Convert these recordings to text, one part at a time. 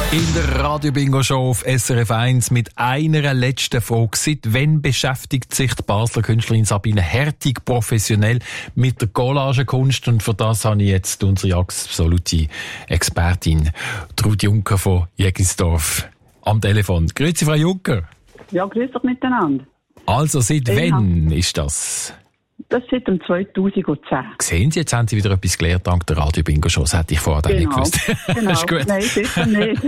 In der Radio-Bingo-Show auf SRF 1 mit einer letzten Frage. Seit wann beschäftigt sich die Basler Künstlerin Sabine Hertig professionell mit der Collagenkunst? Und für das habe ich jetzt unsere absolute Expertin Trud Juncker von Jägisdorf am Telefon. Grüezi, Frau Juncker. Ja, grüß doch miteinander. Also, seit wann ist das? Das seit dem 2010. Sehen Sie, jetzt haben Sie wieder etwas gelernt dank der Radio-Bingo-Show. Das hätte ich vorher nicht gewusst. Genau. Ist gut. Nein, sicher nicht.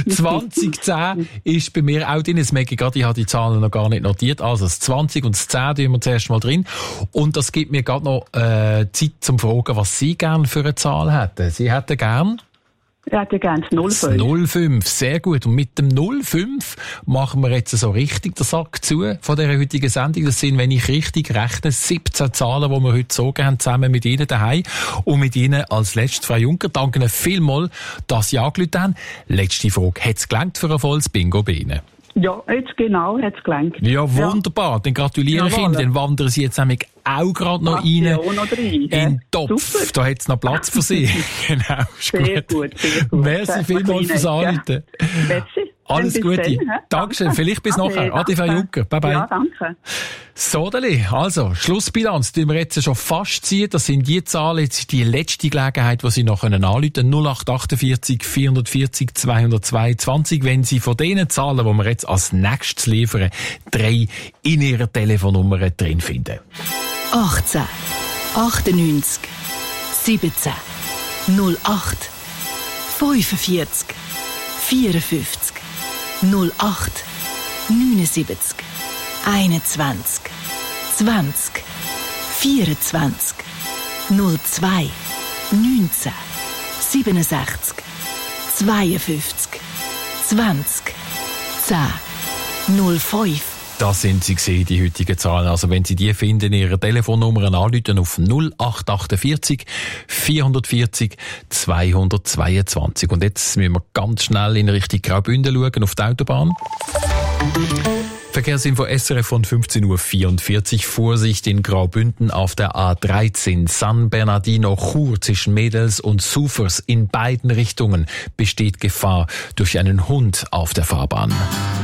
2010 ist bei mir auch drin. Das merke ich gerade, ich habe die Zahlen noch gar nicht notiert. Also das 20 und das 10 tun wir zuerst mal drin. Und das gibt mir gerade noch Zeit zum Fragen, was Sie gerne für eine Zahl hätten. Sie hätten gern? Ich hätte gerne das 05. 05, sehr gut. Und mit dem 05 machen wir jetzt so richtig den Sack zu von dieser heutigen Sendung. Das sind, wenn ich richtig rechne, 17 Zahlen, die wir heute so haben, zusammen mit Ihnen daheim. Und mit Ihnen als letztes, Frau Juncker, danke Ihnen vielmals, dass Sie angerufen haben. Letzte Frage. Hat es gelangt für ein volles Bingo bei Ihnen? Ja, jetzt genau hat es gelangt. Ja, wunderbar. Ja. Dann gratuliere ich Ihnen. Dann wandern Sie jetzt nämlich auch gerade noch rein in den Topf. Super. Da hat es noch Platz für Sie. Genau, ist sehr gut. Sehr gut. Merci vielmals fürs Anrufen. Merci. Alles Gute. Dankeschön. Vielleicht bis nachher. Ade, Frau Juncker. Bye bye. Ja, danke. So, also, Schlussbilanz, die wir jetzt schon fast ziehen. Das sind die Zahlen, jetzt die letzte Gelegenheit, die Sie noch anrufen können. 0848 440 222. Wenn Sie von den Zahlen, die wir jetzt als nächstes liefern, 3 in Ihrer Telefonnummer drin finden. 18, 98, 17, 08, 45, 54, 08, 79, 21, 20, 24, 02, 19, 67, 52, 20, 10, 05. Das sind sie gesehen, die heutigen Zahlen. Also wenn Sie die finden, Ihre Telefonnummer anrufen auf 0848 440 222. Und jetzt müssen wir ganz schnell in Richtung Graubünden schauen, auf die Autobahn. Verkehrsinfo SRF von 15:44 Uhr. Vorsicht in Graubünden auf der A13 San Bernardino Chur zwischen Mädels und Sufers. In beiden Richtungen besteht Gefahr durch einen Hund auf der Fahrbahn.